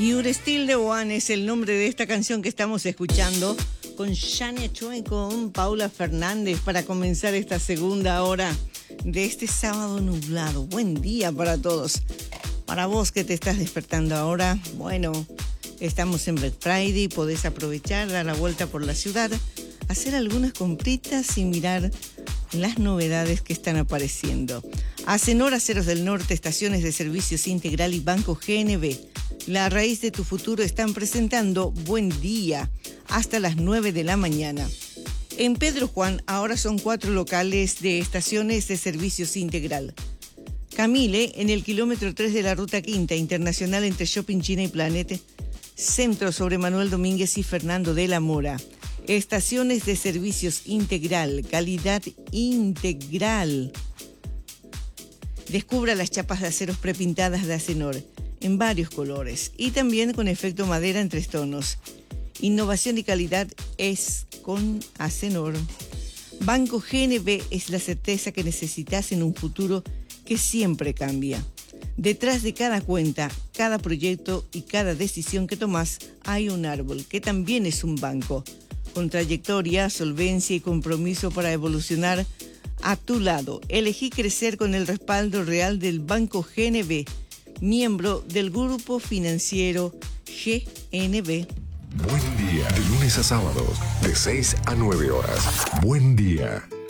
You're Still the One es el nombre de esta canción que estamos escuchando con Shania Twain, con Paula Fernández, para comenzar esta segunda hora de este sábado nublado. Buen día para todos. Para vos que te estás despertando ahora, bueno, estamos en Black Friday, podés aprovechar, dar la vuelta por la ciudad, hacer algunas compritas y mirar las novedades que están apareciendo. Acenor, Aceros del Norte, Estaciones de Servicios Integral y Banco GNB, La Raíz de tu Futuro están presentando Buen Día hasta las 9 de la mañana. En Pedro Juan ahora son 4 locales de Estaciones de Servicios Integral. Camile, en el kilómetro 3 de la Ruta Quinta Internacional entre Shopping China y Planet. Centro sobre Manuel Domínguez y Fernando de la Mora. Estaciones de Servicios Integral, calidad integral. Descubra las chapas de aceros prepintadas de Acenor en varios colores y también con efecto madera en 3 tonos. Innovación y calidad es con Acenor. Banco GNB es la certeza que necesitas en un futuro que siempre cambia. Detrás de cada cuenta, cada proyecto y cada decisión que tomás hay un árbol que también es un banco, con trayectoria, solvencia y compromiso para evolucionar a tu lado. Elegí crecer con el respaldo real del Banco GNB, miembro del Grupo Financiero GNB. Buen día, de lunes a sábados, de 6 a 9 horas. Buen día.